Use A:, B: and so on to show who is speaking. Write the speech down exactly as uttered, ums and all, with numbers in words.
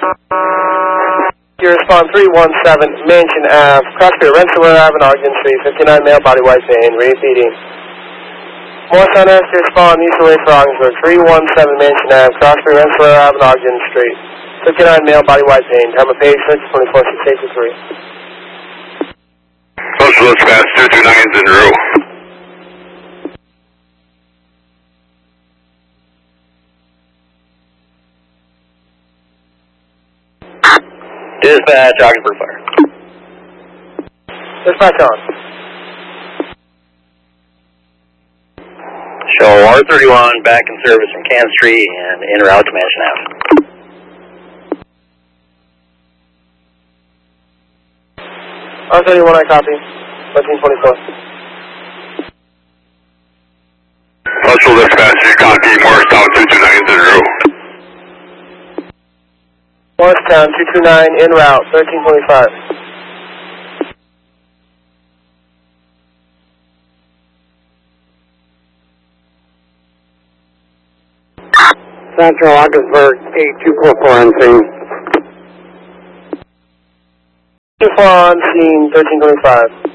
A: You respond three one seven, Mansion Ave, Crossfield, Rensselaer Ave, and Ogden Street, fifty-nine male, body white van, repeating. Morse on S to respond, east away for Ogdensburg, three one seven, Mansion Ave, Crossfield, Rensselaer Ave, and Ogden Street, fifty-nine male, body white van, time of page six, twenty-four, six eighty-three.
B: Social dispatch, two two nine is en route.
C: Dispatch, Ogdensburg Fire.
A: Dispatch on.
C: Show R thirty-one back in service from Kansas Street and en route to Mansion Ave.
A: R thirty-one, I copy. thirteen twenty-four.
B: Social dispatch, you copy. Morristown, two two nine is en route.
A: Morristown, two two nine, en route, thirteen twenty-five.
D: Central Ogdensburg, eight two four four on scene.
A: two four on scene, thirteen twenty-five.